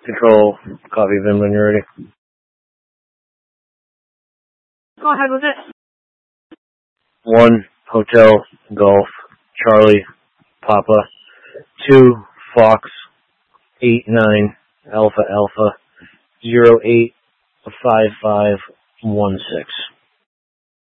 Control, copy VIN when you're ready. Go ahead with it. 1, Hotel, Golf, Charlie, Papa. 2, Fox, 89, Alpha, 085516.